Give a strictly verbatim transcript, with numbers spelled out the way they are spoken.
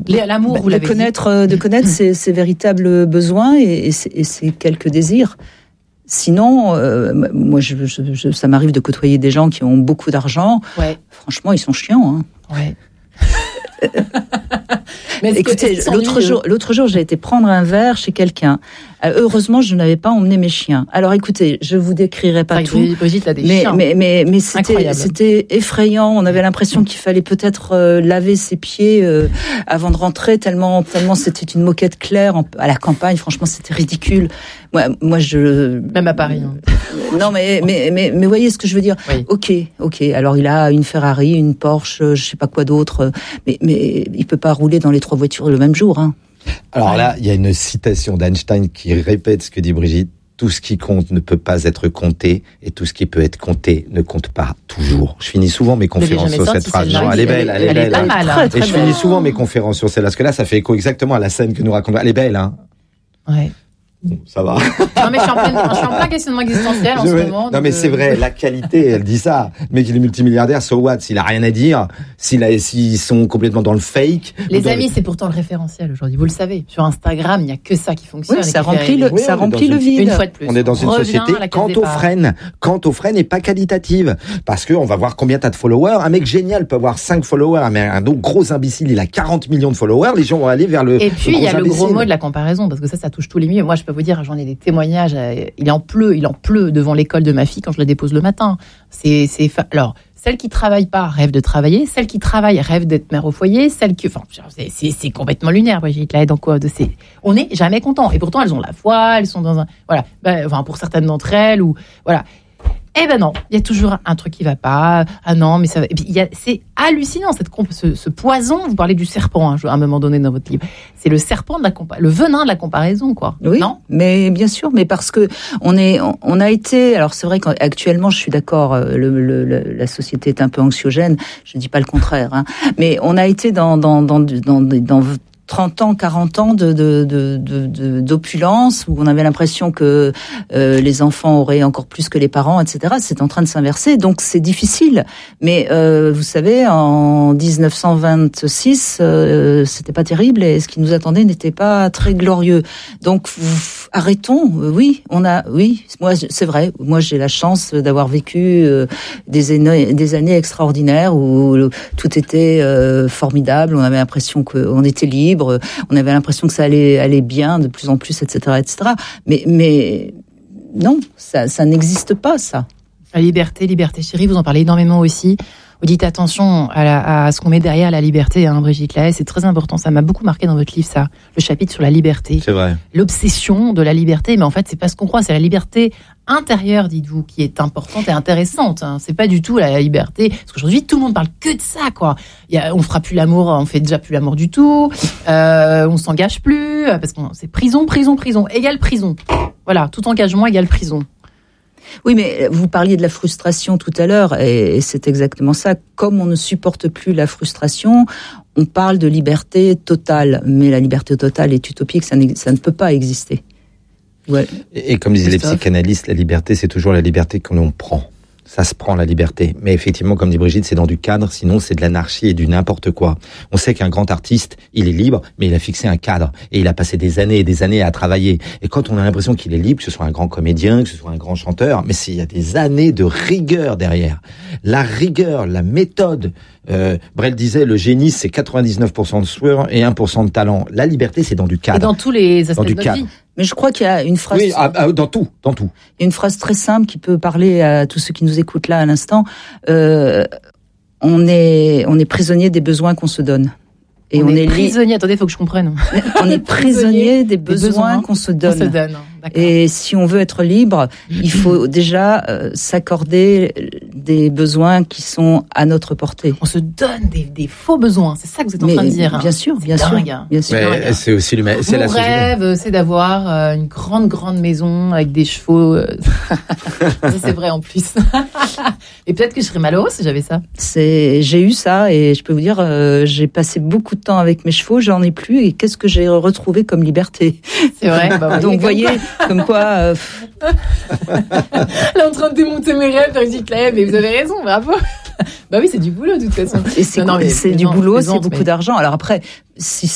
L'amour, bah, vous l'avez de connaître, dit. De connaître ses, ses véritables besoins et, et, ses, et ses quelques désirs. Sinon, euh, moi, je, je, je, ça m'arrive de côtoyer des gens qui ont beaucoup d'argent. Ouais. Franchement, ils sont chiants. Hein. Ouais. Mais écoutez, l'autre jour, l'autre jour, j'ai été prendre un verre chez quelqu'un. Heureusement, je n'avais pas emmené mes chiens. Alors, écoutez, je vous décrirai pas tout. Brigitte a des mais, chiens. Mais, mais, mais c'était, c'était effrayant. On avait l'impression qu'il fallait peut-être euh, laver ses pieds euh, avant de rentrer, tellement, tellement c'était une moquette claire en, à la campagne. Franchement, c'était ridicule. Moi, moi, je. Même à Paris. Hein. Non, mais, mais, mais, mais, voyez ce que je veux dire. Oui. Ok, ok. Alors, il a une Ferrari, une Porsche, je sais pas quoi d'autre. Mais, mais il peut pas rouler dans les trois voitures le même jour, hein. Alors ouais. Là, il y a une citation d'Einstein qui répète ce que dit Brigitte. Tout ce qui compte ne peut pas être compté et tout ce qui peut être compté ne compte pas toujours. Je finis souvent mes conférences sur cette phrase. Non, elle est belle, elle est belle. Elle est pas mal, hein. Et je finis souvent mes conférences sur celle-là, parce que là, ça fait écho exactement à la scène que nous racontons. Elle est belle, hein. Ouais. Bon, ça va. Non, mais je suis en plein, je suis en plein questionnement existentiel en je ce vais... moment. Non, mais c'est vrai, la qualité, elle dit ça. Le mec, il est multimilliardaire, so what? S'il a rien à dire, s'il a, s'ils sont complètement dans le fake. Les amis, le... c'est pourtant le référentiel aujourd'hui. Vous le savez. Sur Instagram, il n'y a que ça qui fonctionne. Oui, ça remplit le, oui, ça remplit le une... vide. Une fois de plus. On est dans une société quantophrène. Quantophrène et pas qualitative. Parce que on va voir combien t'as de followers. Un mec génial peut avoir cinq followers, mais un autre gros imbécile, il a quarante millions de followers. Les gens vont aller vers le. Et puis, le il y a le imbécile. gros mot de la comparaison, parce que ça, ça touche tous les milieux. Moi, je peux vous dire, j'en ai des témoignages. Il en pleut, il en pleut devant l'école de ma fille quand je la dépose le matin. C'est, c'est, alors, celle qui travaille pas rêve de travailler, celle qui travaille rêve d'être mère au foyer, celle qui, enfin, c'est, c'est, c'est complètement lunaire, Brigitte. Là, donc quoi, de ces, on n'est jamais content. Et pourtant, elles ont la foi, elles sont dans un, voilà, ben, enfin, pour certaines d'entre elles, ou voilà. Eh ben non, il y a toujours un truc qui va pas. Ah non, mais ça va. Et puis il y a, c'est hallucinant cette comp- ce, ce poison. Vous parlez du serpent hein, à un moment donné dans votre livre. C'est le serpent de la compa- le venin de la comparaison, quoi. Oui, non mais bien sûr, mais parce que on est, on, on a été. Alors c'est vrai qu'actuellement, je suis d'accord. Le, le, le, la société est un peu anxiogène. Je dis pas le contraire, hein, mais on a été dans dans dans dans, dans, dans trente ans, quarante ans de, de, de, de, de, d'opulence, où on avait l'impression que euh, les enfants auraient encore plus que les parents, et cetera. C'est en train de s'inverser, donc c'est difficile. Mais euh, vous savez, en dix-neuf cent vingt-six, euh, c'était pas terrible, et ce qui nous attendait n'était pas très glorieux. Donc vous, arrêtons. Oui, on a, oui, moi c'est vrai. Moi j'ai la chance d'avoir vécu euh, des années, des années extraordinaires où tout était euh, formidable. On avait l'impression qu'on était libre. On avait l'impression que ça allait aller bien de plus en plus, et cetera, et cetera. Mais, mais non, ça, ça n'existe pas, ça. La liberté, liberté chérie, vous en parlez énormément aussi. Vous dites attention à, la, à ce qu'on met derrière la liberté, hein, Brigitte Lahaie, c'est très important. Ça m'a beaucoup marqué dans votre livre, ça, le chapitre sur la liberté. C'est vrai. L'obsession de la liberté, mais en fait, c'est pas ce qu'on croit, c'est la liberté intérieure, dites-vous, qui est importante et intéressante. Hein. C'est pas du tout la liberté, parce qu'aujourd'hui, tout le monde parle que de ça, quoi. Il y a, on fera plus l'amour, on fait déjà plus l'amour du tout, euh, on s'engage plus, parce que c'est prison, prison, prison, égale prison. Voilà, tout engagement égale prison. Oui, mais vous parliez de la frustration tout à l'heure, et c'est exactement ça. Comme on ne supporte plus la frustration, on parle de liberté totale. Mais la liberté totale est utopique, ça, ça ne peut pas exister. Ouais. Et, et comme disaient les psychanalystes, la liberté, c'est toujours la liberté que l'on prend. Ça se prend, la liberté. Mais effectivement, comme dit Brigitte, c'est dans du cadre, sinon c'est de l'anarchie et du n'importe quoi. On sait qu'un grand artiste, il est libre, mais il a fixé un cadre. Et il a passé des années et des années à travailler. Et quand on a l'impression qu'il est libre, que ce soit un grand comédien, que ce soit un grand chanteur, mais il y a des années de rigueur derrière. La rigueur, la méthode. Euh, Brel disait, le génie, c'est quatre-vingt-dix-neuf pour cent de sueur et un pour cent de talent. La liberté, c'est dans du cadre. Et dans tous les aspects dans du de notre cadre. vie. Mais je crois qu'il y a une phrase... Oui, ah, ah, dans tout, dans tout. Il y a une phrase très simple qui peut parler à tous ceux qui nous écoutent là à l'instant. Euh, on est, on est prisonnier des besoins qu'on se donne. Et on, on est, est prisonnier, li... attendez, il faut que je comprenne. On est prisonnier des besoins, besoins qu'on se donne. On se donne. Et si on veut être libre, il faut déjà euh, s'accorder des besoins qui sont à notre portée. On se donne des, des faux besoins, c'est ça que vous êtes en Mais train de dire. Bien sûr, bien sûr, dingue. bien sûr. Mais c'est aussi l'humain. C'est Mon la rêve, c'est d'avoir euh, une grande, grande maison avec des chevaux. Euh... ça, c'est vrai en plus. Et peut-être que je serais malheureuse si j'avais ça. C'est, j'ai eu ça et je peux vous dire, euh, j'ai passé beaucoup de temps avec mes chevaux, j'en ai plus et qu'est-ce que j'ai retrouvé comme liberté. C'est vrai. Bah, donc, vous voyez, comme quoi. Euh... Elle est en train de démonter mes rêves, Brigitte Lahaie, mais vous avez raison, bravo. Bah oui, c'est du boulot de toute façon. Et c'est, non, non, mais c'est du boulot, c'est beaucoup mais... d'argent. Alors après, si